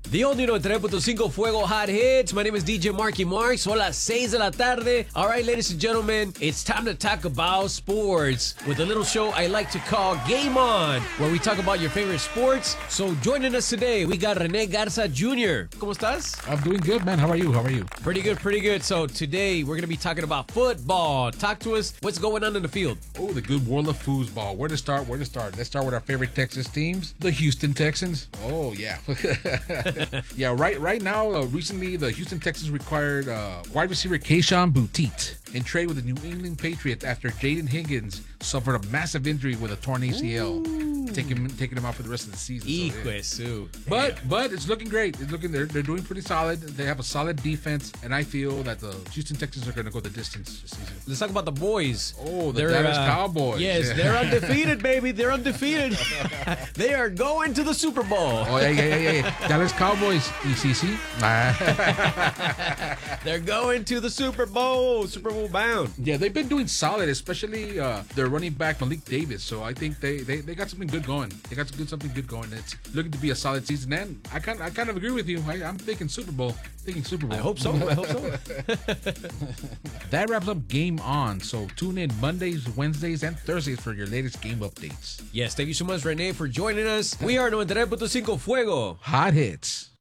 The only 93.5 Fuego Hot Hits. My name is DJ Marky Mark. Son las 6 de la tarde. All right, ladies and gentlemen, it's time to talk about sports with a little show I like to call Game On, where we talk about your favorite sports. So joining us today, we got Rene Garza Jr. ¿Cómo estás? I'm doing good, man. How are you? Pretty good, pretty good. So today, we're going to be talking about football. Talk to us. What's going on in the field? Oh, the good world of foosball. Where to start? Let's start with our favorite Texas teams, the Houston Texans. Oh, yeah. Yeah, right now, recently, the Houston Texans required wide receiver Kayshon Boutte in trade with the New England Patriots after Jaden Higgins suffered a massive injury with a torn ACL, taking him out for the rest of the season. But it's looking great. They're doing pretty solid. They have a solid defense, and I feel that the Houston Texans are going to go the distance this season. Let's talk about the boys. Oh, the Dallas Cowboys. Yes, they're undefeated, baby. They're undefeated. They are going to the Super Bowl. Oh, yeah. Dallas Cowboys, ECC. They're going to the Super Bowl bound. Yeah, they've been doing solid, especially their running back Malik Davis. So I think they got something good going. Something good going. It's looking to be a solid season, and I kind of agree with you. I'm thinking Super Bowl. I hope so. That wraps up Game On. So tune in Mondays, Wednesdays, and Thursdays for your latest game updates. Yes, thank you so much, Rene, for joining us. We are 93.5 Fuego Hot Hits.